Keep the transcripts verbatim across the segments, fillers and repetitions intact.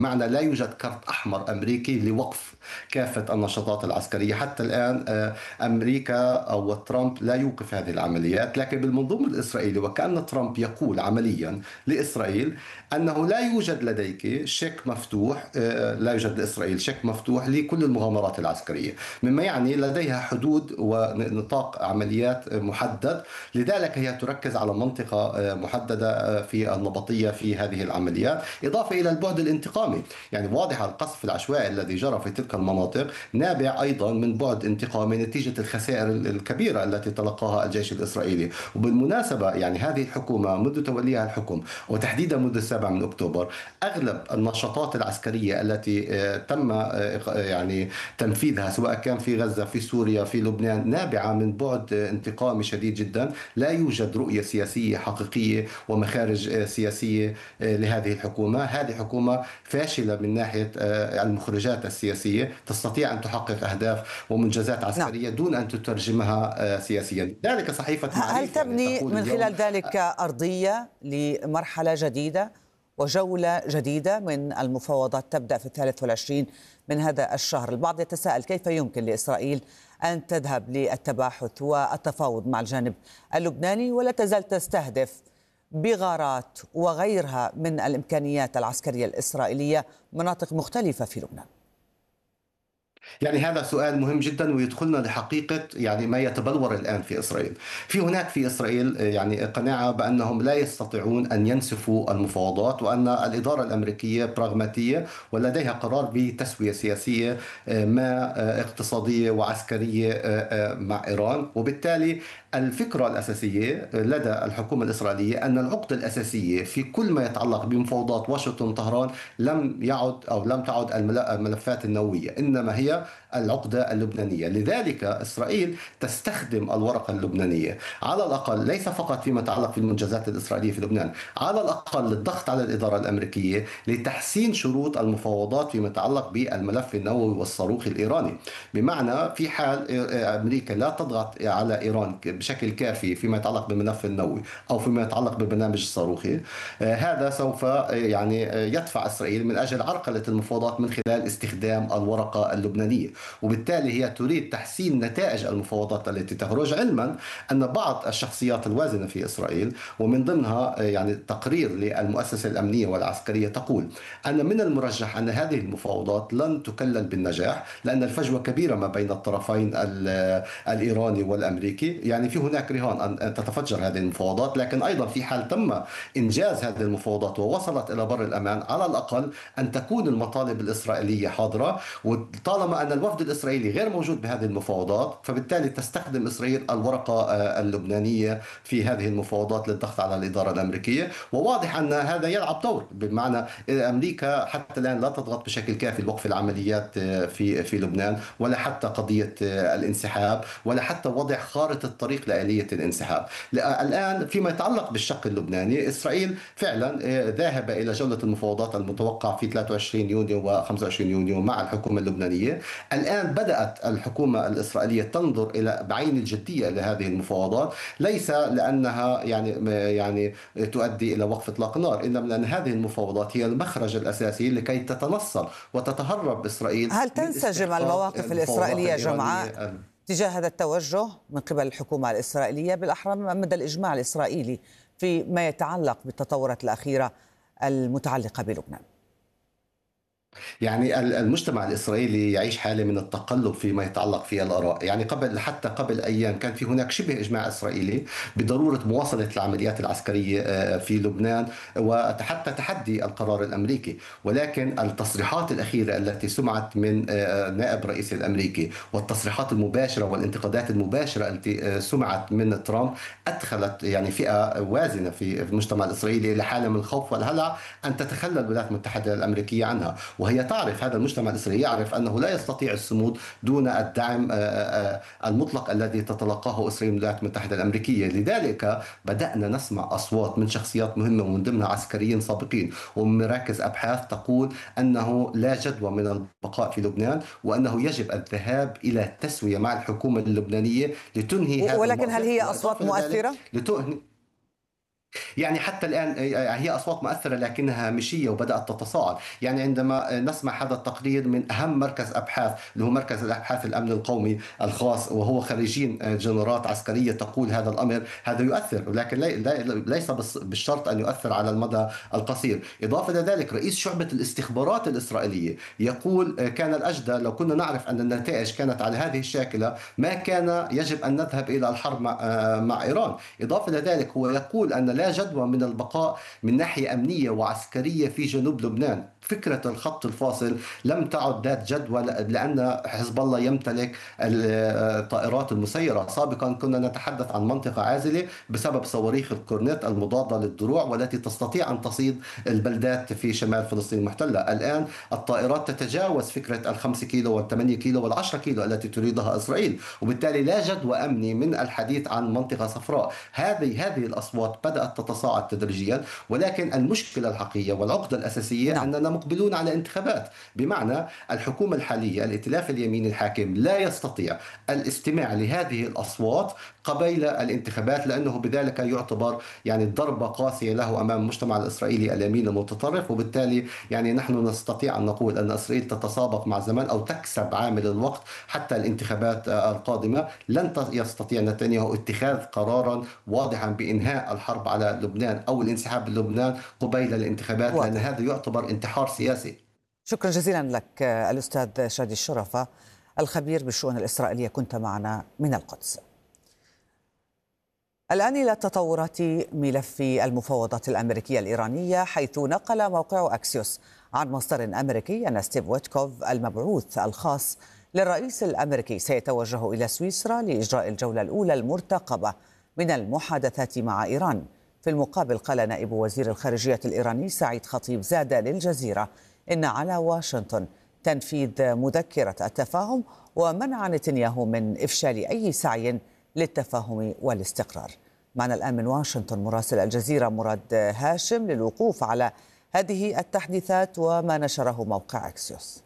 معنى لا يوجد كرت أحمر أمريكي لوقف كافة النشاطات العسكرية حتى الآن. آه، أمريكا أو ترامب لا يوقف هذه العمليات، لكن بالمنظومة الإسرائيلي وكأن ترامب يقول عمليا لإسرائيل أنه لا يوجد لديك شيك مفتوح، آه، لا يوجد لإسرائيل شيك مفتوح لكل المغامرات العسكرية، مما يعني لديها حدود ونطاق عمليات محدد. لذلك هي تركز على منطقة آه، محددة آه، في النبطية في هذه العمليات، إضافة إلى البعد الانتقامي. يعني واضح القصف العشوائي الذي جرى في تلك المناطق نابع أيضا من بعد انتقامي نتيجة الخسائر الكبيرة التي تلقاها الجيش الإسرائيلي. وبالمناسبة يعني هذه الحكومة منذ توليها الحكم وتحديدا منذ السابع من أكتوبر، أغلب النشاطات العسكرية التي آه، تم آه، يعني تنفيذها سواء كان في غزة في سوريا في لبنان نابعة من بعد آه، انتقامي شديد جدا. لا يوجد رؤية سياسية حقيقية ومخارج آه، سياسية آه، لهذه الحكومة. هذه حكومة فاشلة من ناحية آه، المخرجات السياسية، تستطيع أن تحقق أهداف ومنجزات نعم. عسكرية دون أن تترجمها آه، سياسيا. ذلك صحيفة هل معريف يعني تبني تقول من اليوم. خلال ذلك أرضية لمرحلة جديدة وجولة جديدة من المفاوضات تبدأ في الثالث والعشرين من هذا الشهر؟ البعض يتساءل كيف يمكن لإسرائيل أن تذهب للتباحث والتفاوض مع الجانب اللبناني ولا تزال تستهدف بغارات وغيرها من الإمكانيات العسكرية الإسرائيلية مناطق مختلفة في لبنان؟ يعني هذا سؤال مهم جدا ويدخلنا لحقيقة يعني ما يتبلور الآن في إسرائيل. في هناك في إسرائيل آه، يعني قناعة بأنهم لا يستطيعون أن ينسفوا المفاوضات، وأن الإدارة الأمريكية براغماتية ولديها قرار بتسوية سياسية آه، ما آه، اقتصادية وعسكرية آه، آه، مع إيران. وبالتالي الفكرة الأساسية لدى الحكومة الإسرائيلية أن العقدة الأساسية في كل ما يتعلق بمفاوضات واشنطن طهران لم يعد أو لم تعد المل- الملفات النووية، إنما هي العقدة اللبنانية. لذلك إسرائيل تستخدم الورقة اللبنانية على الأقل، ليس فقط فيما يتعلق في المنجزات الإسرائيلية في لبنان، على الأقل للضغط على الإدارة الأمريكية لتحسين شروط المفاوضات فيما يتعلق بالملف النووي والصاروخ الإيراني. بمعنى في حال أمريكا لا تضغط على إيران بشكل كافي فيما يتعلق بالملف النووي أو فيما يتعلق بالبرنامج الصاروخي، آه، هذا سوف آه، يعني آه، يدفع إسرائيل من أجل عرقلة المفاوضات من خلال استخدام الورقة اللبنانية. وبالتالي هي تريد تحسين نتائج المفاوضات التي تخرج، علما أن بعض الشخصيات الوازنة في إسرائيل ومن ضمنها آه، يعني تقرير للمؤسسة الأمنية والعسكرية تقول أن من المرجح أن هذه المفاوضات لن تكلل بالنجاح، لأن الفجوة كبيرة ما بين الطرفين ال- الإيراني والأمريكي. يعني في هناك رهان أن تتفجر هذه المفاوضات، لكن أيضا في حال تم إنجاز هذه المفاوضات ووصلت إلى بر الأمان، على الأقل أن تكون المطالب الإسرائيلية حاضرة. وطالما أن الوفد الإسرائيلي غير موجود بهذه المفاوضات، فبالتالي تستخدم إسرائيل الورقة آه، اللبنانية في هذه المفاوضات للضغط على الإدارة الأمريكية. وواضح أن هذا يلعب دور، بمعنى أمريكا حتى الآن لا تضغط بشكل كافي لوقف العمليات آه، في في لبنان، ولا حتى قضية آه، الانسحاب، ولا حتى وضع خارطة الطريق لآلية الانسحاب. لا- الآن فيما يتعلق بالشق اللبناني، إسرائيل فعلا آه، ذاهبة إلى جولة المفاوضات المتوقع في ثلاثة وعشرين يونيو و25 يونيو مع الحكومة اللبنانية. الآن بدأت الحكومة الإسرائيلية تنظر إلى بعين الجدية لهذه المفاوضات، ليس لأنها يعني يعني تؤدي إلى وقف إطلاق النار، إنما لأن هذه المفاوضات هي المخرج الأساسي لكي تتنصل وتتهرب إسرائيل هل من تنسجم استحقاق المواقف المفاوضات الإسرائيلية جمعاء الإيرانية. تجاه هذا التوجه من قبل الحكومة الإسرائيلية، بالأحرى مدى الإجماع الإسرائيلي فيما يتعلق بالتطورات الأخيرة المتعلقة بلبنان؟ يعني المجتمع الإسرائيلي يعيش حالة من التقلب فيما يتعلق في الآراء. يعني قبل حتى قبل أيام كان في هناك شبه إجماع إسرائيلي بضرورة مواصلة العمليات العسكرية آه، في لبنان وحتى تحدي القرار الأمريكي. ولكن التصريحات الأخيرة التي سمعت من آه، نائب الرئيس الأمريكي والتصريحات المباشرة والانتقادات المباشرة التي آه، سمعت من ترامب أدخلت يعني فئة وازنة في المجتمع الإسرائيلي إلى حالة من الخوف والهلع أن تتخلى الولايات المتحدة الأمريكية عنها. وهي تعرف، هذا المجتمع الإسرائيلي يعرف أنه لا يستطيع الصمود دون الدعم آه، آه، المطلق الذي تتلقاه إسرائيل من الولايات المتحدة الأمريكية. لذلك بدأنا نسمع أصوات من شخصيات مهمة ومن ضمنها عسكريين سابقين ومن مراكز أبحاث تقول أنه لا جدوى من البقاء في لبنان، وأنه يجب الذهاب إلى التسوية مع الحكومة اللبنانية لتنهي هذا ولكن هل المأزق، هي أصوات وإضافة لذلك مؤثرة؟ لتنهي يعني حتى الآن هي أصوات مؤثرة لكنها هامشية وبدأت تتصاعد. يعني عندما نسمع هذا التقرير من أهم مركز أبحاث اللي هو مركز الأبحاث الأمن القومي الخاص، وهو خريجين جنرالات عسكرية تقول هذا الأمر، هذا يؤثر، لكن ليس بالشرط أن يؤثر على المدى القصير. إضافة إلى ذلك رئيس شعبة الاستخبارات الإسرائيلية يقول كان الأجدى لو كنا نعرف أن النتائج كانت على هذه الشاكلة ما كان يجب أن نذهب إلى الحرب مع, مع إيران. إضافة إلى ذلك هو يقول أن لا جدوى من البقاء من ناحية أمنية وعسكرية في جنوب لبنان. فكرة الخط الفاصل لم تعد ذات جدوى لأن حزب الله يمتلك الطائرات المسيرة. سابقا كنا نتحدث عن منطقة عازلة بسبب صواريخ الكورنيت المضادة للدروع والتي تستطيع أن تصيد البلدات في شمال فلسطين المحتلة. الآن الطائرات تتجاوز فكرة الخمس كيلو والثمانية كيلو والعشرة كيلو التي تريدها إسرائيل، وبالتالي لا جدوى أمني من الحديث عن منطقة صفراء. هذه هذه الأصوات بدأت تتصاعد تدريجيا، ولكن المشكلة الحقيقية والعقدة الأساسية نعم. أننا مقبلون على انتخابات. بمعنى الحكومة الحالية الائتلاف اليميني الحاكم لا يستطيع الاستماع لهذه الأصوات قبيل الانتخابات، لأنه بذلك يعتبر يعني ضربة قاسية له أمام المجتمع الإسرائيلي اليمين المتطرف. وبالتالي يعني نحن نستطيع أن نقول أن إسرائيل تتسابق مع زمان أو تكسب عامل الوقت حتى الانتخابات القادمة. لن يستطيع نتنياهو اتخاذ قرارا واضحا بإنهاء الحرب على لبنان أو الانسحاب من لبنان قبيل الانتخابات، لأن واضح. هذا يعتبر انتحار سياسي. شكرا جزيلا لك الأستاذ شادي الشرفة الخبير بالشؤون الإسرائيلية، كنت معنا من القدس. الآن إلى تطورات ملف المفاوضات الأمريكية الإيرانية، حيث نقل موقع أكسيوس عن مصدر أمريكي أن ستيف ويتكوف المبعوث الخاص للرئيس الأمريكي سيتوجه إلى سويسرا لإجراء الجولة الأولى المرتقبة من المحادثات مع إيران. في المقابل قال نائب وزير الخارجية الإيراني سعيد خطيب زاد للجزيرة إن على واشنطن تنفيذ مذكرة التفاهم ومنع نتنياهو من إفشال أي سعي للتفاهم والاستقرار. معنا الآن من واشنطن مراسل الجزيرة مراد هاشم للوقوف على هذه التحديثات وما نشره موقع أكسيوس.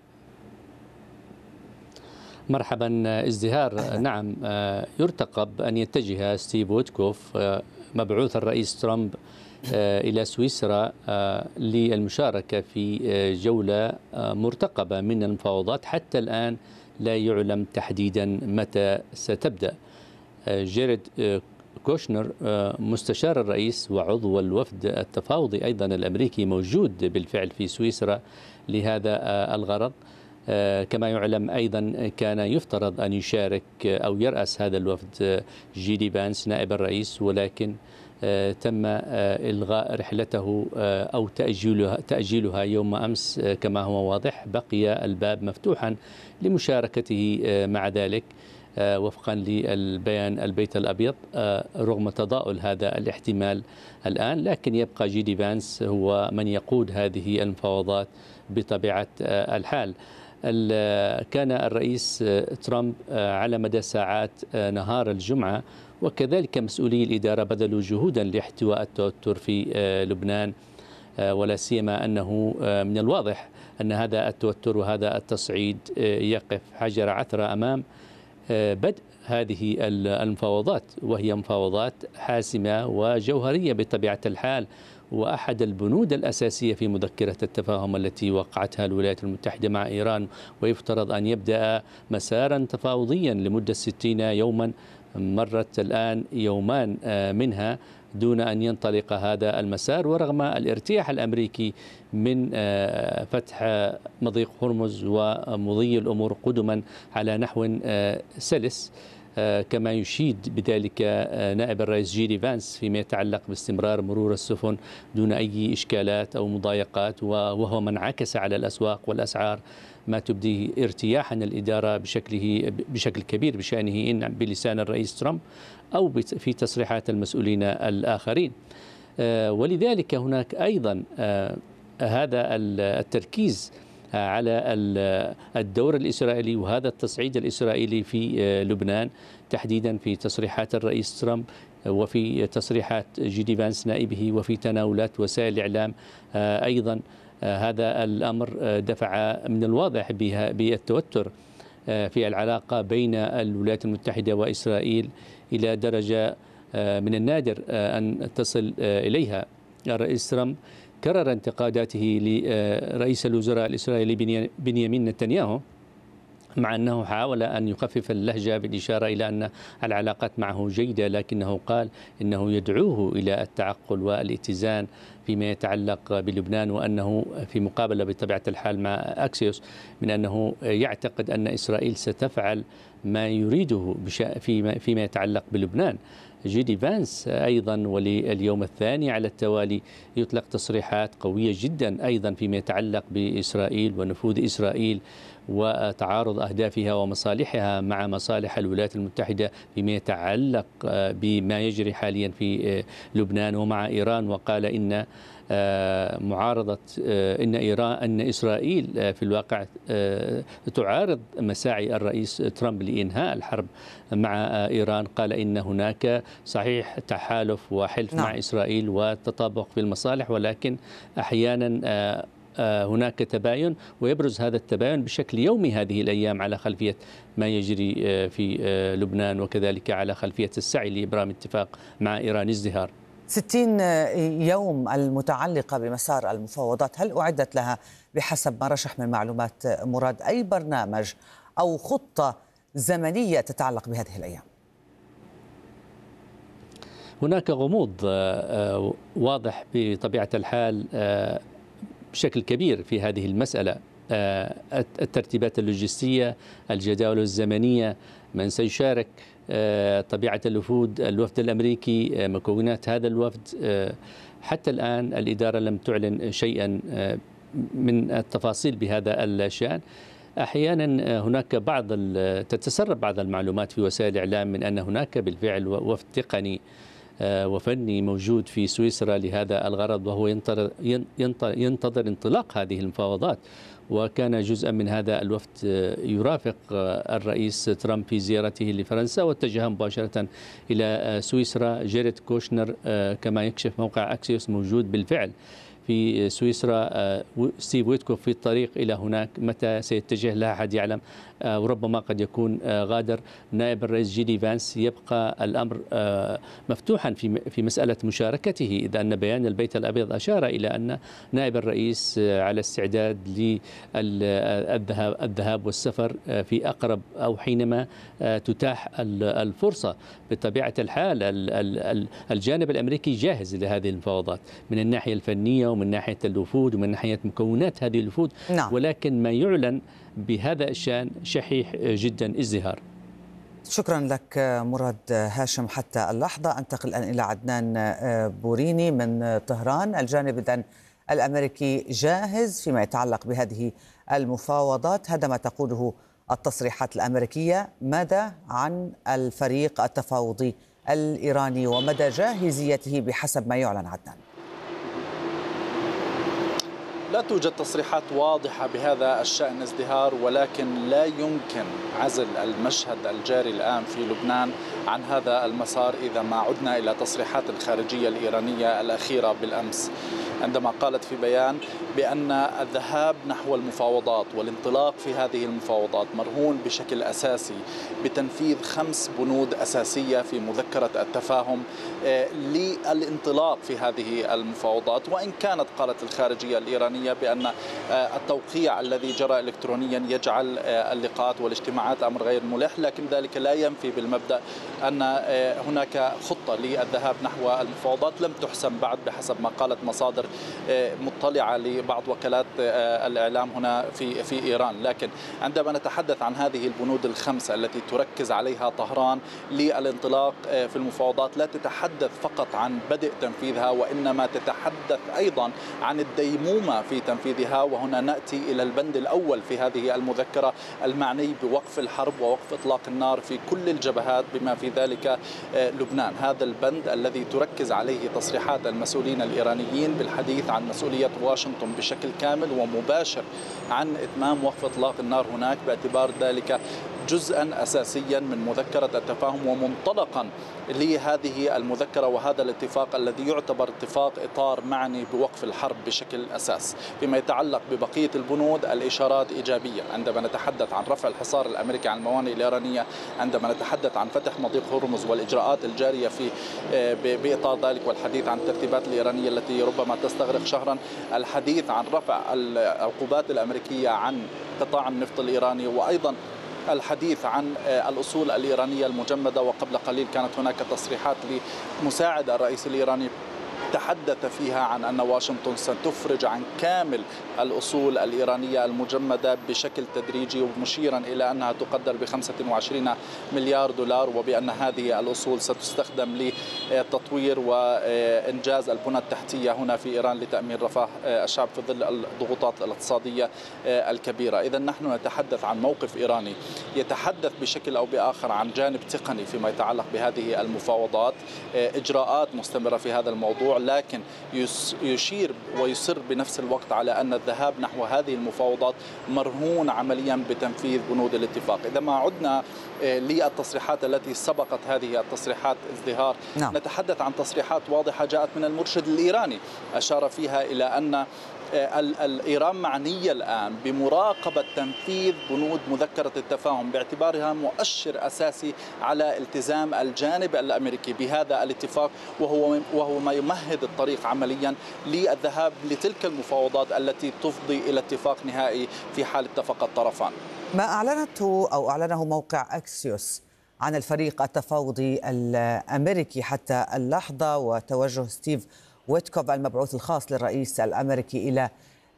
مرحبا ازدهار. أهلا. نعم، يرتقب أن يتجه ستيف ويتكوف مبعوث الرئيس ترامب إلى سويسرا للمشاركة في جولة مرتقبة من المفاوضات. حتى الآن لا يعلم تحديدا متى ستبدأ. جيريد كوشنر مستشار الرئيس وعضو الوفد التفاوضي أيضا الأمريكي موجود بالفعل في سويسرا لهذا الغرض. كما يعلم أيضا كان يفترض أن يشارك أو يرأس هذا الوفد جي دي فانس نائب الرئيس، ولكن تم إلغاء رحلته أو تأجيلها تأجيلها يوم أمس. كما هو واضح بقي الباب مفتوحا لمشاركته مع ذلك وفقا للبيان البيت الأبيض رغم تضاؤل هذا الاحتمال الآن، لكن يبقى جي دي فانس هو من يقود هذه المفاوضات بطبيعة الحال. كان الرئيس ترامب على مدى ساعات نهار الجمعة وكذلك مسؤولي الإدارة بذلوا جهودا لاحتواء التوتر في لبنان، ولا سيما أنه من الواضح أن هذا التوتر وهذا التصعيد يقف حجر عثرة أمام بدء هذه المفاوضات، وهي مفاوضات حاسمة وجوهرية بطبيعة الحال، وأحد البنود الأساسية في مذكرة التفاهم التي وقعتها الولايات المتحدة مع إيران، ويفترض أن يبدأ مسارا تفاوضيا لمدة ستين يوما. مرت الآن يومان منها دون أن ينطلق هذا المسار، ورغم الارتياح الأمريكي من فتح مضيق هرمز ومضي الأمور قدما على نحو سلس، كما يشيد بذلك نائب الرئيس جي دي فانس فيما يتعلق باستمرار مرور السفن دون أي إشكالات أو مضايقات، وهو من عكس على الأسواق والأسعار ما تبديه ارتياحا الإدارة بشكله بشكل كبير بشأنه إن بلسان الرئيس ترامب أو في تصريحات المسؤولين الآخرين. ولذلك هناك أيضا هذا التركيز على الدور الإسرائيلي وهذا التصعيد الإسرائيلي في لبنان، تحديدا في تصريحات الرئيس ترامب وفي تصريحات جي دي فانس نائبه وفي تناولات وسائل الإعلام أيضا. هذا الأمر دفع من الواضح بالتوتر في العلاقة بين الولايات المتحدة وإسرائيل إلى درجة من النادر أن تصل إليها. الرئيس ترامب كرر انتقاداته لرئيس الوزراء الإسرائيلي بنيامين نتنياهو، مع أنه حاول أن يخفف اللهجة بالإشارة إلى أن العلاقات معه جيدة، لكنه قال إنه يدعوه إلى التعقل والاتزان فيما يتعلق بلبنان، وأنه في مقابلة بطبيعة الحال مع أكسيوس من أنه يعتقد أن إسرائيل ستفعل ما يريده فيما يتعلق بلبنان. جيدي فانس أيضا ولليوم الثاني على التوالي يطلق تصريحات قوية جدا أيضا فيما يتعلق بإسرائيل ونفوذ إسرائيل وتعارض أهدافها ومصالحها مع مصالح الولايات المتحدة فيما يتعلق بما يجري حاليا في لبنان ومع إيران. وقال إن معارضة إن إيران أن إسرائيل في الواقع تعارض مساعي الرئيس ترامب لإنهاء الحرب مع إيران. قال إن هناك صحيح تحالف وحلف نعم. مع إسرائيل وتطابق في المصالح، ولكن أحيانا هناك تباين، ويبرز هذا التباين بشكل يومي هذه الأيام على خلفية ما يجري في لبنان، وكذلك على خلفية السعي لإبرام اتفاق مع إيران ازدهار. ستين يوم المتعلقة بمسار المفاوضات، هل أعدت لها بحسب ما رشح من معلومات مراد أي برنامج أو خطة زمنية تتعلق بهذه الأيام؟ هناك غموض واضح بطبيعة الحال بشكل كبير في هذه المسألة. الترتيبات اللوجستية، الجداول الزمنية، من سيشارك، طبيعة الوفود، الوفد الأمريكي، مكونات هذا الوفد. حتى الآن الإدارة لم تعلن شيئا من التفاصيل بهذا الشأن. أحيانا هناك بعض تتسرب بعض المعلومات في وسائل الإعلام من أن هناك بالفعل وفد تقني وفني موجود في سويسرا لهذا الغرض، وهو ينتظر, ينتظر انطلاق هذه المفاوضات، وكان جزءا من هذا الوفد يرافق الرئيس ترامب في زيارته لفرنسا، واتجه مباشرة إلى سويسرا. جيريد كوشنر كما يكشف موقع أكسيوس موجود بالفعل في سويسرا. ستيف ويتكوف في الطريق إلى هناك، متى سيتجه لا أحد يعلم، وربما قد يكون غادر. نائب الرئيس جيدي فانس يبقى الأمر مفتوحا في في مسألة مشاركته، إذا أن بيان البيت الأبيض أشار إلى أن نائب الرئيس على استعداد للذهاب الذهاب والسفر في أقرب أو حينما تتاح الفرصة. بطبيعة الحال الجانب الأمريكي جاهز لهذه المفاوضات من الناحية الفنية ومن ناحية الوفود ومن ناحية مكونات هذه الوفود، نعم. ولكن ما يعلن بهذا الشأن شحيح جدا ازدهار. شكرا لك مراد هاشم. حتى اللحظة أنتقل الآن إلى عدنان بوريني من طهران. الجانب إذن الأمريكي جاهز فيما يتعلق بهذه المفاوضات، هذا ما تقوله التصريحات الأمريكية. ماذا عن الفريق التفاوضي الإيراني ومدى جاهزيته بحسب ما يعلن عدنان؟ لا توجد تصريحات واضحة بهذا الشأن ازدهار، ولكن لا يمكن عزل المشهد الجاري الآن في لبنان عن هذا المسار إذا ما عدنا إلى تصريحات الخارجية الإيرانية الأخيرة بالأمس، عندما قالت في بيان بأن الذهاب نحو المفاوضات والانطلاق في هذه المفاوضات مرهون بشكل أساسي بتنفيذ خمس بنود أساسية في مذكرة التفاهم للانطلاق في هذه المفاوضات. وإن كانت قالت الخارجية الإيرانية بأن التوقيع الذي جرى إلكترونيا يجعل اللقاءات والاجتماعات أمر غير ملح، لكن ذلك لا ينفي بالمبدأ أن هناك خطة للذهاب نحو المفاوضات لم تحسم بعد بحسب ما قالت مصادر مطلعة لبعض وكالات الإعلام هنا في في إيران. لكن عندما نتحدث عن هذه البنود الخمسة التي تركز عليها طهران للانطلاق في المفاوضات، لا تتحدث فقط عن بدء تنفيذها، وإنما تتحدث أيضا عن الديمومة في تنفيذها. وهنا نأتي إلى البند الأول في هذه المذكرة المعني بوقف الحرب ووقف إطلاق النار في كل الجبهات بما في ذلك لبنان. هذا البند الذي تركز عليه تصريحات المسؤولين الإيرانيين بالحديث عن مسؤولية واشنطن بشكل كامل ومباشر عن إتمام وقف إطلاق النار هناك، باعتبار ذلك جزءا أساسيا من مذكرة التفاهم ومنطلقا لهذه المذكرة وهذا الاتفاق الذي يعتبر اتفاق إطار معني بوقف الحرب بشكل أساس. فيما يتعلق ببقية البنود الإشارات إيجابية عندما نتحدث عن رفع الحصار الأمريكي عن الموانئ الإيرانية، عندما نتحدث عن فتح مضيق هرمز والإجراءات الجارية في بإطار ذلك والحديث عن الترتيبات الإيرانية التي ربما تستغرق شهرا، الحديث عن رفع العقوبات الأمريكية عن قطاع النفط الإيراني، وأيضا الحديث عن الأصول الإيرانية المجمدة. وقبل قليل كانت هناك تصريحات لمساعد الرئيس الإيراني تحدث فيها عن أن واشنطن ستفرج عن كامل الأصول الإيرانية المجمدة بشكل تدريجي، مشيرا إلى أنها تقدر ب خمسة وعشرين مليار دولار، وبأن هذه الأصول ستستخدم لتطوير وإنجاز البنى التحتية هنا في إيران لتأمين رفاه الشعب في ظل الضغوطات الاقتصادية الكبيرة. إذا نحن نتحدث عن موقف إيراني يتحدث بشكل أو بآخر عن جانب تقني فيما يتعلق بهذه المفاوضات، إجراءات مستمرة في هذا الموضوع، لكن يشير ويصر بنفس الوقت على أن الذهاب نحو هذه المفاوضات مرهون عمليا بتنفيذ بنود الاتفاق. إذا ما عدنا للتصريحات التي سبقت هذه التصريحات ازدهار، نعم. نتحدث عن تصريحات واضحة جاءت من المرشد الإيراني أشار فيها إلى أن الإيران معنية الآن بمراقبة تنفيذ بنود مذكرة التفاهم باعتبارها مؤشر أساسي على التزام الجانب الأمريكي بهذا الاتفاق، وهو وهو ما يمهد الطريق عمليا للذهاب لتلك المفاوضات التي تفضي إلى اتفاق نهائي في حال اتفق الطرفان. ما أعلنته أو أعلنه موقع أكسيوس عن الفريق التفاوضي الأمريكي حتى اللحظة وتوجه ستيف ويتكوف المبعوث الخاص للرئيس الأمريكي إلى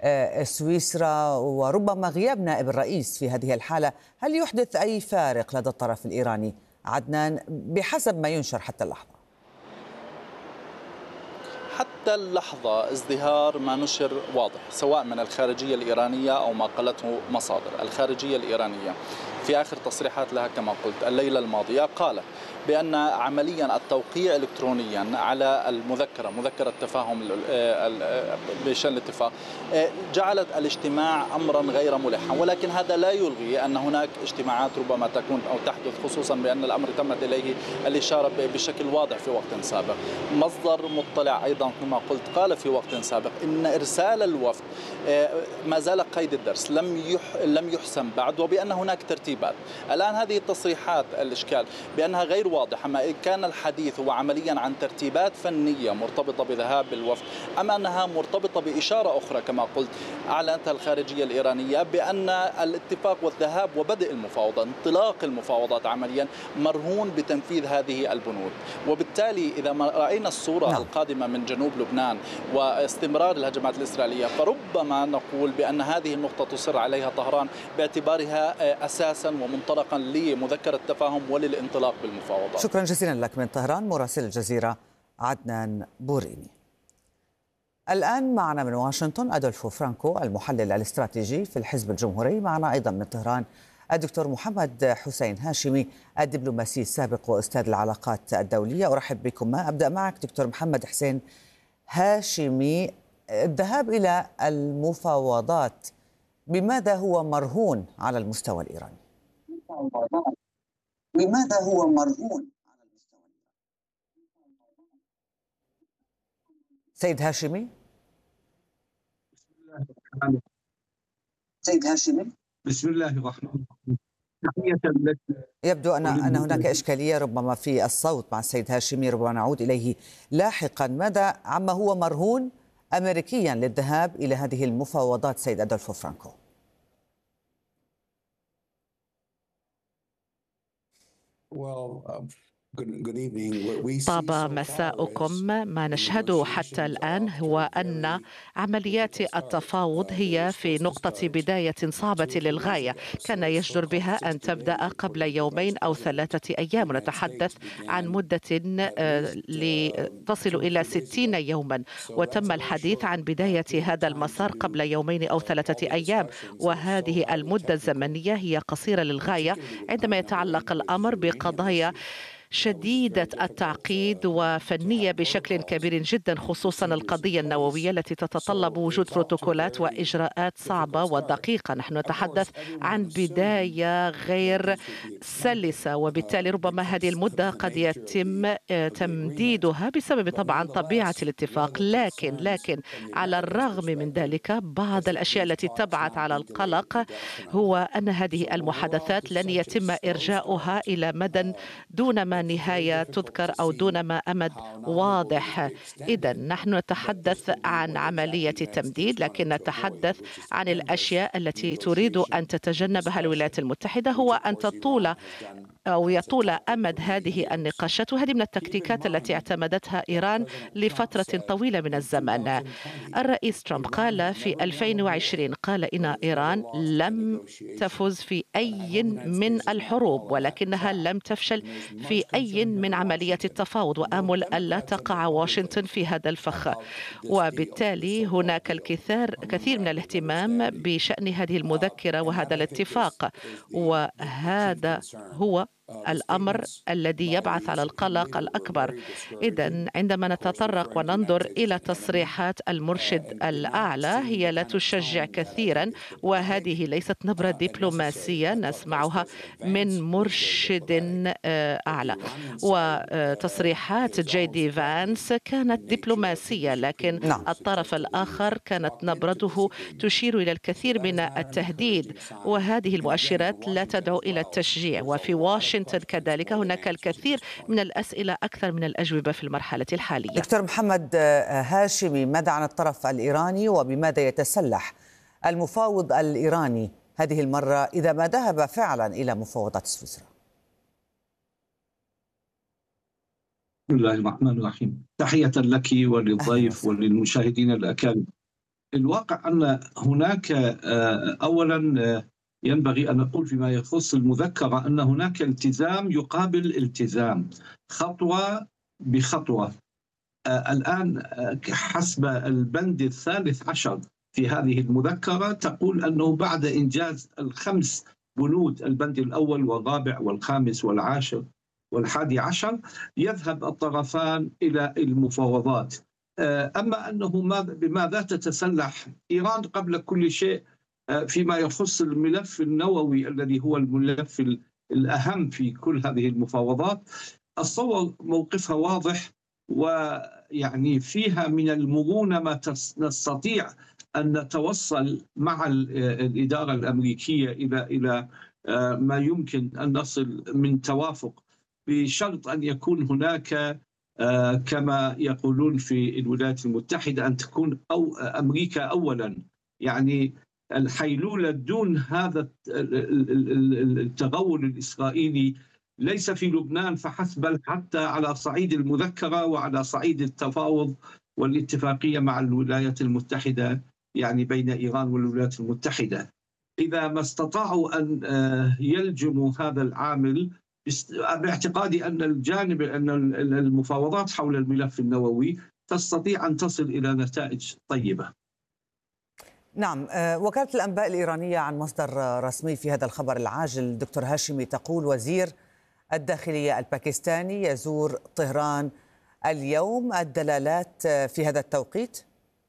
سويسرا وربما غياب نائب الرئيس في هذه الحالة، هل يحدث أي فارق لدى الطرف الإيراني عدنان بحسب ما ينشر حتى اللحظة؟ حتى اللحظة ازدهار ما نشر واضح سواء من الخارجية الإيرانية أو ما قالته مصادر. الخارجية الإيرانية في آخر تصريحات لها كما قلت الليلة الماضية قالت بأن عمليا التوقيع إلكترونيا على المذكرة مذكرة التفاهم بشأن الاتفاق جعلت الاجتماع أمرا غير ملحا، ولكن هذا لا يلغي أن هناك اجتماعات ربما تكون أو تحدث، خصوصا بأن الأمر تمت إليه الإشارة بشكل واضح في وقت سابق. مصدر مطلع أيضا كما قلت قال في وقت سابق إن إرسال الوفد ما زال قيد الدرس، لم يح لم يحسم بعد، وبأن هناك ترتيبات. الآن هذه التصريحات الإشكال بأنها غير واضحة، ما كان الحديث هو عمليا عن ترتيبات فنية مرتبطة بذهاب الوفد أم أنها مرتبطة بإشارة أخرى كما قلت أعلنتها الخارجية الإيرانية بأن الاتفاق والذهاب وبدء المفاوضات انطلاق المفاوضات عمليا مرهون بتنفيذ هذه البنود. وبالتالي إذا ما رأينا الصورة نعم. القادمة من جنوب لبنان واستمرار الهجمات الإسرائيلية، فربما نقول بأن هذه النقطة تصر عليها طهران باعتبارها أساسا ومنطلقا لمذكرة التفاهم وللانطلاق بالمفاوضات. شكرا جزيلا لك من طهران مراسل الجزيرة عدنان بوريني. الآن معنا من واشنطن أدولفو فرانكو المحلل الاستراتيجي في الحزب الجمهوري، معنا أيضا من طهران الدكتور محمد حسين هاشمي الدبلوماسي السابق وأستاذ العلاقات الدولية. أرحب بكم. ما أبدأ معك دكتور محمد حسين هاشمي، الذهاب إلى المفاوضات بماذا هو مرهون على المستوى الإيراني؟ بماذا هو مرهون على المستوى الإيراني؟ سيد هاشمي سيد هاشمي بسم الله الرحمن الرحيم. تحية لك. يبدو أن أن هناك إشكالية ربما في الصوت مع السيد هاشمي، ربما نعود إليه لاحقا. ماذا عما هو مرهون أمريكيا للذهاب إلى هذه المفاوضات سيد أدولفو فرانكو؟ طاب مساؤكم. ما نشهده حتى الآن هو أن عمليات التفاوض هي في نقطة بداية صعبة للغاية، كان يجدر بها أن تبدأ قبل يومين أو ثلاثة أيام، نتحدث عن مدة تصل إلى ستين يوما، وتم الحديث عن بداية هذا المسار قبل يومين أو ثلاثة أيام، وهذه المدة الزمنية هي قصيرة للغاية عندما يتعلق الأمر بقضايا شديدة التعقيد وفنية بشكل كبير جدا، خصوصا القضية النووية التي تتطلب وجود بروتوكولات وإجراءات صعبة ودقيقة. نحن نتحدث عن بداية غير سلسة، وبالتالي ربما هذه المدة قد يتم تمديدها بسبب طبعا طبيعة الاتفاق. لكن لكن على الرغم من ذلك بعض الأشياء التي تبعث على القلق هو أن هذه المحادثات لن يتم إرجاؤها إلى مدى دون ما نهاية تذكر أو دون ما أمد واضح. إذا نحن نتحدث عن عملية تمديد، لكن نتحدث عن الأشياء التي تريد أن تتجنبها الولايات المتحدة هو أن تطول أو يطول أمد هذه النقاشات، وهذه من التكتيكات التي اعتمدتها إيران لفترة طويلة من الزمن. الرئيس ترامب قال في ألفين وعشرين قال إن إيران لم تفز في أي من الحروب، ولكنها لم تفشل في أي من عملية التفاوض، وآمل ألا تقع واشنطن في هذا الفخ. وبالتالي هناك الكثير كثير من الاهتمام بشأن هذه المذكرة وهذا الاتفاق، وهذا هو الأمر الذي يبعث على القلق الأكبر. إذن عندما نتطرق وننظر إلى تصريحات المرشد الأعلى هي لا تشجع كثيرا، وهذه ليست نبرة دبلوماسية نسمعها من مرشد أعلى. وتصريحات جي دي فانس كانت دبلوماسية، لكن نعم. الطرف الآخر كانت نبرته تشير إلى الكثير من التهديد، وهذه المؤشرات لا تدعو إلى التشجيع. وفي واشنطن كذلك هناك الكثير من الأسئلة أكثر من الأجوبة في المرحلة الحالية. دكتور محمد هاشمي، ماذا عن الطرف الإيراني وبماذا يتسلح المفاوض الإيراني هذه المرة إذا ما ذهب فعلا إلى مفاوضات سويسرا؟ بسم الله الرحمن الرحيم. تحية لك وللضيف وللمشاهدين الأكارم. الواقع أن هناك أولا ينبغي أن نقول فيما يخص المذكرة أن هناك التزام يقابل التزام، خطوة بخطوة. الآن حسب البند الثالث عشر في هذه المذكرة تقول أنه بعد إنجاز الخمس بنود، البند الأول والرابع والخامس والعاشر والحادي عشر، يذهب الطرفان إلى المفاوضات. أما أنه بماذا تتسلح إيران قبل كل شيء فيما يخص الملف النووي الذي هو الملف الأهم في كل هذه المفاوضات، أتصور موقفها واضح، ويعني فيها من المرونة ما نستطيع أن نتوصل مع الإدارة الأمريكية إلى إلى ما يمكن أن نصل من توافق، بشرط أن يكون هناك كما يقولون في الولايات المتحدة أن تكون أو أمريكا أولا، يعني الحيلولة دون هذا التغول الإسرائيلي ليس في لبنان فحسب، بل حتى على صعيد المذكرة وعلى صعيد التفاوض والاتفاقية مع الولايات المتحدة، يعني بين إيران والولايات المتحدة. إذا ما استطاعوا أن يلجموا هذا العامل، باعتقادي أن الجانب أن المفاوضات حول الملف النووي تستطيع أن تصل إلى نتائج طيبة. نعم، وكالة الأنباء الإيرانية عن مصدر رسمي في هذا الخبر العاجل دكتور هاشمي تقول وزير الداخلية الباكستاني يزور طهران اليوم. الدلالات في هذا التوقيت؟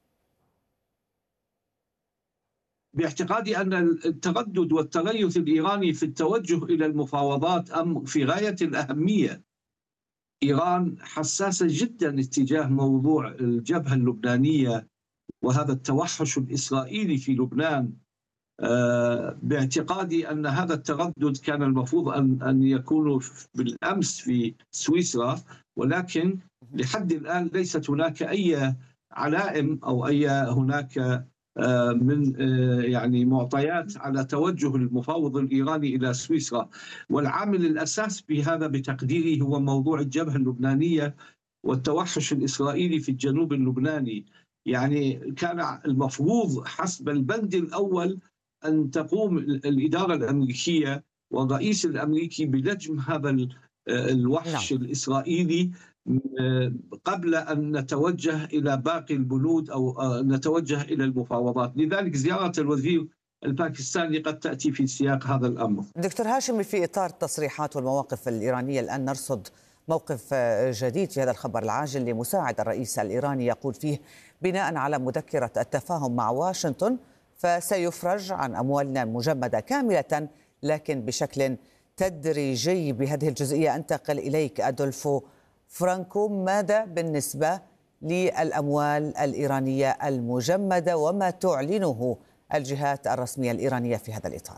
باعتقادي أن التردد والتريث الإيراني في التوجه إلى المفاوضات أمر في غاية الأهمية. إيران حساسة جدا اتجاه موضوع الجبهة اللبنانية وهذا التوحش الإسرائيلي في لبنان. باعتقادي أن هذا التردد كان المفروض أن أن يكون بالأمس في سويسرا، ولكن لحد الآن ليست هناك أي علائم أو أي هناك من يعني معطيات على توجه المفاوض الإيراني إلى سويسرا. والعامل الأساس بهذا بتقديري هو موضوع الجبهة اللبنانية والتوحش الإسرائيلي في الجنوب اللبناني. يعني كان المفروض حسب البند الأول أن تقوم الإدارة الأمريكية والرئيس الأمريكي بلجم هذا الوحش نعم. الإسرائيلي قبل أن نتوجه إلى باقي البنود أو نتوجه إلى المفاوضات. لذلك زيارة الوزير الباكستاني قد تأتي في سياق هذا الأمر. دكتور هاشمي، في إطار التصريحات والمواقف الإيرانية الآن نرصد موقف جديد في هذا الخبر العاجل لمساعد الرئيس الإيراني يقول فيه بناء على مذكرة التفاهم مع واشنطن فسيفرج عن أموالنا المجمدة كاملة لكن بشكل تدريجي. بهذه الجزئية أنتقل إليك أدولفو فرانكو، ماذا بالنسبة للأموال الإيرانية المجمدة وما تعلنه الجهات الرسمية الإيرانية في هذا الإطار؟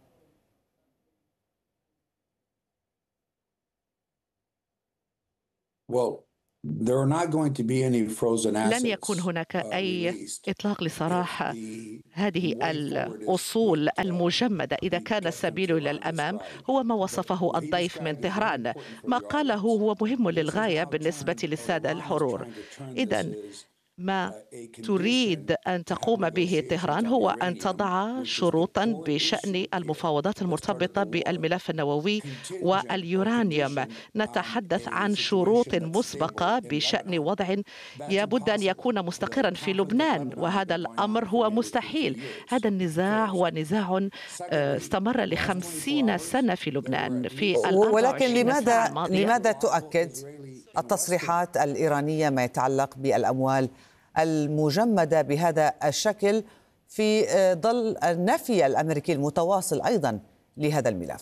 لن يكون هناك أي إطلاق لسراح هذه الأصول المجمدة إذا كان السبيل إلى الأمام هو ما وصفه الضيف من طهران. ما قاله هو مهم للغاية بالنسبة للسادة الحرور. إذن ما تريد أن تقوم به طهران هو أن تضع شروطا بشأن المفاوضات المرتبطة بالملف النووي واليورانيوم. نتحدث عن شروط مسبقة بشأن وضع يبد أن يكون مستقرا في لبنان، وهذا الأمر هو مستحيل. هذا النزاع هو نزاع استمر لخمسين سنة في لبنان. في ولكن لماذا لماذا تؤكد التصريحات الإيرانية ما يتعلق بالأموال المجمدة بهذا الشكل في ظل النفي الأمريكي المتواصل أيضا لهذا الملف؟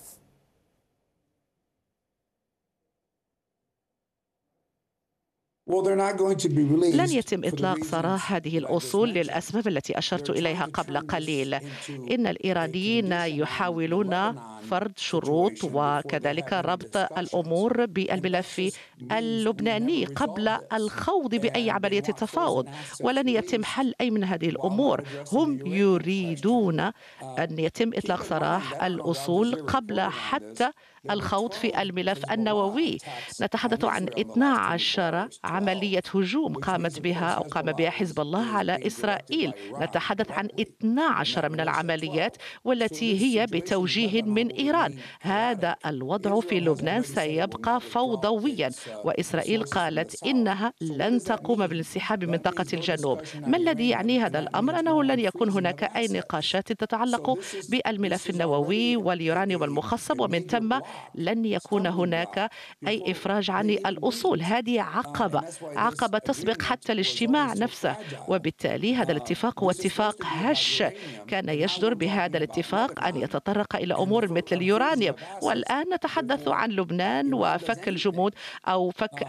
لن يتم إطلاق سراح هذه الأصول للأسباب التي أشرت إليها قبل قليل. إن الإيرانيين يحاولون فرض شروط وكذلك ربط الأمور بالملف اللبناني قبل الخوض بأي عملية تفاوض، ولن يتم حل أي من هذه الأمور. هم يريدون أن يتم إطلاق سراح الأصول قبل حتى الخوض في الملف النووي. نتحدث عن اثنتي عشرة عملية هجوم قامت بها أو قام بها حزب الله على إسرائيل. نتحدث عن اثنتي عشرة من العمليات والتي هي بتوجيه من إيران. هذا الوضع في لبنان سيبقى فوضويا، وإسرائيل قالت إنها لن تقوم بالانسحاب من منطقة الجنوب. ما الذي يعني هذا الأمر؟ أنه لن يكون هناك أي نقاشات تتعلق بالملف النووي واليورانيوم المخصب، ومن ثم لن يكون هناك أي إفراج عن الأصول. هذه عقبة عقبة تسبق حتى الاجتماع نفسه، وبالتالي هذا الاتفاق هو اتفاق هش. كان يجدر بهذا الاتفاق أن يتطرق إلى أمور مثل اليورانيوم، والآن نتحدث عن لبنان وفك الجمود أو فك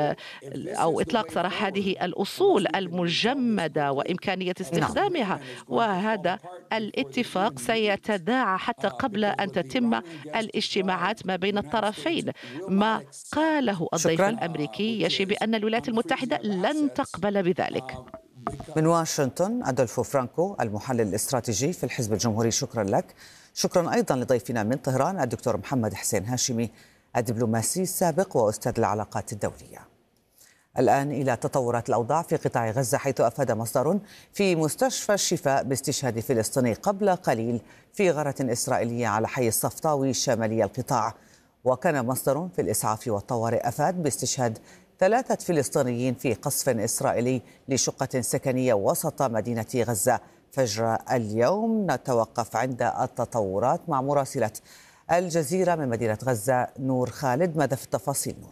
أو إطلاق سراح هذه الأصول المجمدة وإمكانية استخدامها. وهذا الاتفاق سيتداعى حتى قبل أن تتم الاجتماعات ما بين الطرفين. ما قاله الضيف شكراً. الأمريكي يشير بأن الولايات المتحدة لن تقبل بذلك. من واشنطن أدولفو فرانكو المحلل الاستراتيجي في الحزب الجمهوري، شكرا لك. شكرا أيضا لضيفنا من طهران الدكتور محمد حسين هاشمي الدبلوماسي السابق وأستاذ العلاقات الدولية. الآن إلى تطورات الأوضاع في قطاع غزة، حيث أفاد مصدر في مستشفى الشفاء باستشهاد فلسطيني قبل قليل في غارة إسرائيلية على حي الصفطاوي شمالي القطاع. وكان مصدر في الإسعاف والطوارئ أفاد باستشهاد ثلاثة فلسطينيين في قصف إسرائيلي لشقة سكنية وسط مدينة غزة فجر اليوم. نتوقف عند التطورات مع مراسلة الجزيرة من مدينة غزة نور خالد. ماذا في التفاصيل نور؟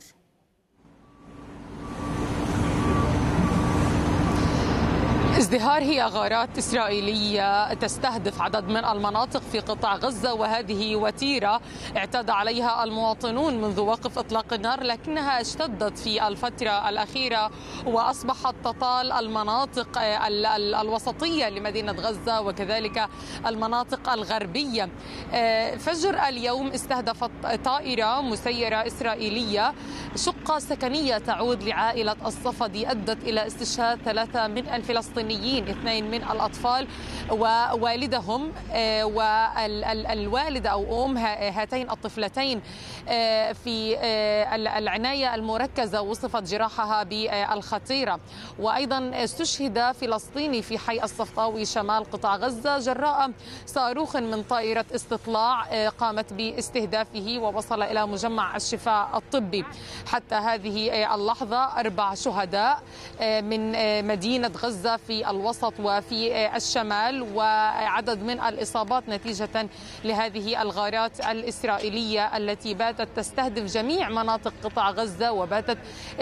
ازدهار هي غارات إسرائيلية تستهدف عدد من المناطق في قطاع غزة، وهذه وتيرة اعتاد عليها المواطنون منذ وقف إطلاق النار، لكنها اشتدت في الفترة الأخيرة وأصبحت تطال المناطق الوسطية لمدينة غزة وكذلك المناطق الغربية. فجر اليوم استهدفت طائرة مسيرة إسرائيلية شقة سكنية تعود لعائلة الصفدي، أدت إلى استشهاد ثلاثة من الفلسطينيين، اثنين من الأطفال ووالدهم، والوالدة أو أم هاتين الطفلتين في العناية المركزة وصفت جراحها بالخطيرة. وأيضا استشهد فلسطيني في حي الصفطاوي شمال قطاع غزة جراء صاروخ من طائرة استطلاع قامت باستهدافه ووصل إلى مجمع الشفاء الطبي. حتى هذه اللحظة أربع شهداء من مدينة غزة في في الوسط وفي الشمال، وعدد من الإصابات نتيجة لهذه الغارات الإسرائيلية التي باتت تستهدف جميع مناطق قطاع غزة، وباتت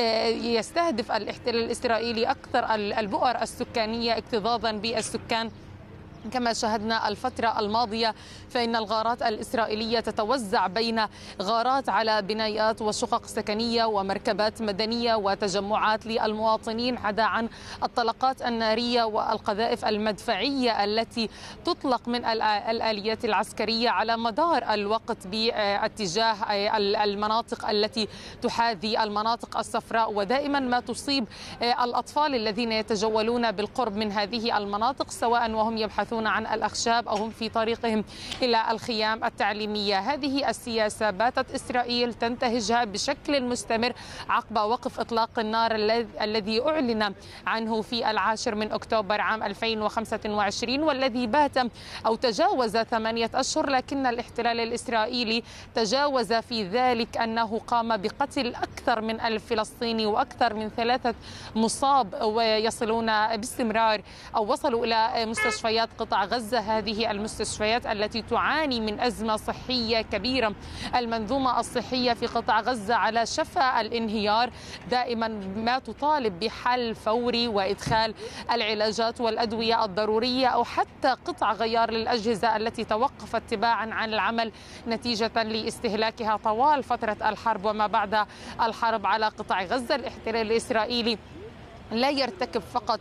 يستهدف الاحتلال الإسرائيلي أكثر البؤر السكانية اكتظاظا بالسكان. كما شاهدنا الفترة الماضية فإن الغارات الإسرائيلية تتوزع بين غارات على بنايات وشقق سكنية ومركبات مدنية وتجمعات للمواطنين، عدا عن الطلقات النارية والقذائف المدفعية التي تطلق من الآليات العسكرية على مدار الوقت باتجاه المناطق التي تحاذي المناطق الصفراء، ودائما ما تصيب الأطفال الذين يتجولون بالقرب من هذه المناطق، سواء وهم يبحثون عن الأخشاب أو هم في طريقهم إلى الخيام التعليمية. هذه السياسة باتت إسرائيل تنتهجها بشكل مستمر عقب وقف إطلاق النار الذي أعلن عنه في العاشر من أكتوبر عام ألفين وخمسة وعشرين، والذي بات أو تجاوز ثمانية أشهر، لكن الاحتلال الإسرائيلي تجاوز في ذلك أنه قام بقتل أكثر من ألف فلسطيني وأكثر من ثلاثة مصاب، ويصلون باستمرار أو وصلوا إلى مستشفيات قطاع غزة، هذه المستشفيات التي تعاني من أزمة صحية كبيرة. المنظومة الصحية في قطاع غزة على شفا الانهيار، دائما ما تطالب بحل فوري وإدخال العلاجات والأدوية الضرورية أو حتى قطع غيار للأجهزة التي توقفت تباعا عن العمل نتيجة لاستهلاكها طوال فترة الحرب وما بعد الحرب على قطاع غزة. الاحتلال الإسرائيلي لا يرتكب فقط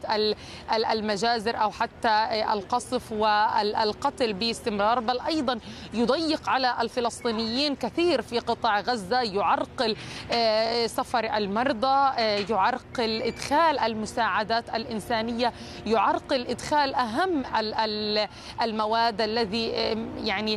المجازر أو حتى القصف والقتل باستمرار، بل أيضا يضيق على الفلسطينيين كثير في قطاع غزة، يعرقل سفر المرضى، يعرقل إدخال المساعدات الإنسانية، يعرقل إدخال أهم المواد الذي يعني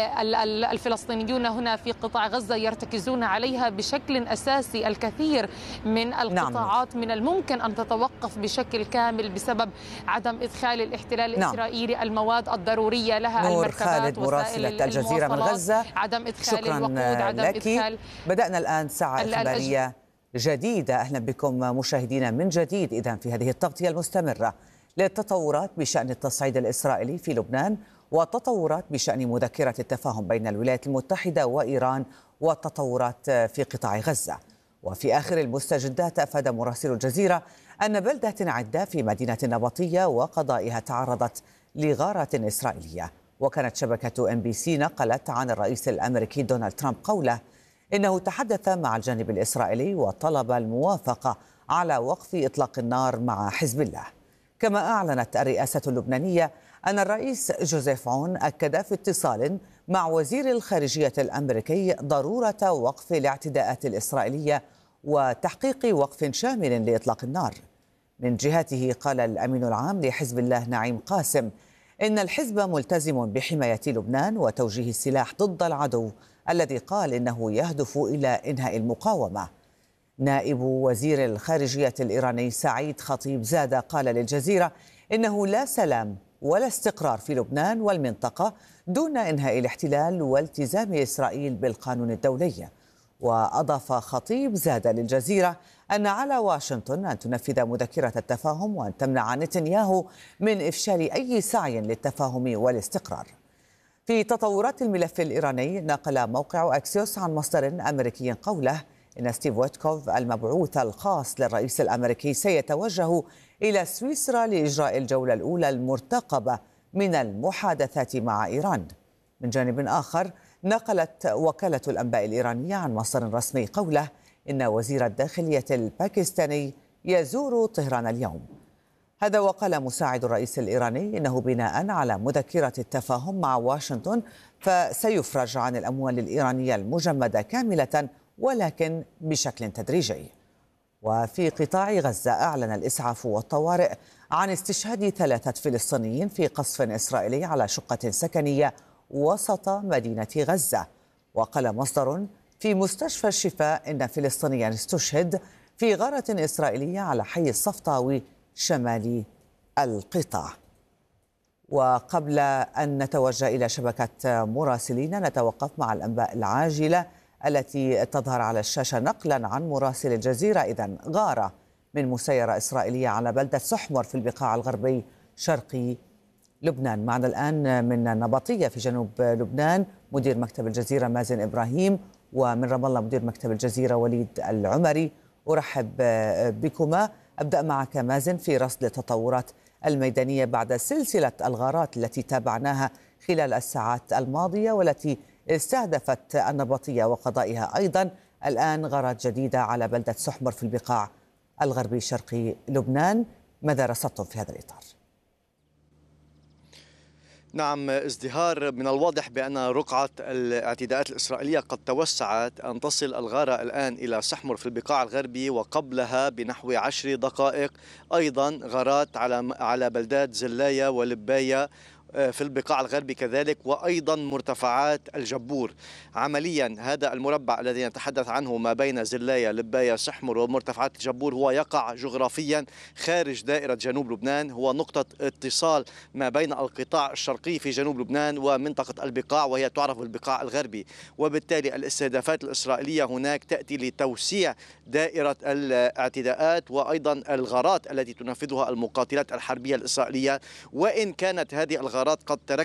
الفلسطينيون هنا في قطاع غزة يرتكزون عليها بشكل أساسي. الكثير من القطاعات من الممكن أن تتوقف بشكل كامل بسبب عدم إدخال الاحتلال الإسرائيلي نعم. المواد الضرورية لها، نور المركبات، خالد مراسلة الجزيرة من غزة، عدم إدخال شكرا الوقود، عدم لك. إدخال. بدأنا الآن ساعة إخبارية جديدة. أهلا بكم مشاهدينا من جديد إذن في هذه التغطية المستمرة للتطورات بشأن التصعيد الإسرائيلي في لبنان، والتطورات بشأن مذكرة التفاهم بين الولايات المتحدة وإيران، والتطورات في قطاع غزة. وفي آخر المستجدات أفاد مراسل الجزيرة أن بلدة عدة في مدينة النبطية وقضائها تعرضت لغارات إسرائيلية. وكانت شبكة إم بي سي نقلت عن الرئيس الأمريكي دونالد ترامب قوله إنه تحدث مع الجانب الإسرائيلي وطلب الموافقة على وقف إطلاق النار مع حزب الله. كما أعلنت الرئاسة اللبنانية أن الرئيس جوزيف عون أكد في اتصال مع وزير الخارجية الأمريكي ضرورة وقف الاعتداءات الإسرائيلية وتحقيق وقف شامل لإطلاق النار. من جهته قال الأمين العام لحزب الله نعيم قاسم إن الحزب ملتزم بحماية لبنان وتوجيه السلاح ضد العدو الذي قال إنه يهدف إلى إنهاء المقاومة. نائب وزير الخارجية الإيراني سعيد خطيب زاد قال للجزيرة إنه لا سلام ولا استقرار في لبنان والمنطقة دون إنهاء الاحتلال والتزام إسرائيل بالقانون الدولي. وأضاف خطيب زاد للجزيرة أن على واشنطن أن تنفذ مذكرة التفاهم وأن تمنع نتنياهو من إفشال أي سعي للتفاهم والاستقرار. في تطورات الملف الإيراني، نقل موقع أكسيوس عن مصدر أمريكي قوله إن ستيف ويتكوف المبعوث الخاص للرئيس الأمريكي سيتوجه إلى سويسرا لإجراء الجولة الأولى المرتقبة من المحادثات مع إيران. من جانب آخر، نقلت وكالة الأنباء الإيرانية عن مصدر رسمي قوله إن وزير الداخلية الباكستاني يزور طهران اليوم. هذا وقال مساعد الرئيس الإيراني إنه بناء على مذكرة التفاهم مع واشنطن فسيفرج عن الأموال الإيرانية المجمدة كاملة ولكن بشكل تدريجي. وفي قطاع غزة، أعلن الإسعاف والطوارئ عن استشهاد ثلاثة فلسطينيين في قصف إسرائيلي على شقة سكنية وسط مدينة غزة. وقال مصدر في مستشفى الشفاء إن فلسطينيا استشهد في غارة إسرائيلية على حي الصفطاوي شمال القطاع. وقبل أن نتوجه إلى شبكة مراسلين، نتوقف مع الأنباء العاجلة التي تظهر على الشاشة نقلا عن مراسل الجزيرة. إذن غارة من مسيرة إسرائيلية على بلدة سحمر في البقاع الغربي شرقي لبنان. معنا الآن من النبطية في جنوب لبنان مدير مكتب الجزيرة مازن إبراهيم، ومن رام الله مدير مكتب الجزيرة وليد العمري. أرحب بكما. أبدأ معك مازن في رصد التطورات الميدانية بعد سلسلة الغارات التي تابعناها خلال الساعات الماضية والتي استهدفت النبطية وقضائها أيضا الآن غارات جديدة على بلدة سحمر في البقاع الغربي الشرقي لبنان. ماذا رصدتم في هذا الإطار؟ نعم ازدهار، من الواضح بأن رقعة الاعتداءات الإسرائيلية قد توسعت أن تصل الغارة الآن إلى سحمر في البقاع الغربي، وقبلها بنحو عشر دقائق أيضا غارات على على بلدات زلاية ولباية في البقاع الغربي كذلك، وأيضا مرتفعات الجبور. عمليا هذا المربع الذي نتحدث عنه ما بين زلاية لباية سحمر ومرتفعات الجبور هو يقع جغرافيا خارج دائرة جنوب لبنان، هو نقطة اتصال ما بين القطاع الشرقي في جنوب لبنان ومنطقة البقاع وهي تعرف بالبقاع الغربي، وبالتالي الاستهدافات الإسرائيلية هناك تأتي لتوسيع دائرة الاعتداءات وأيضا الغارات التي تنفذها المقاتلات الحربية الإسرائيلية. وإن كانت هذه الغارات قد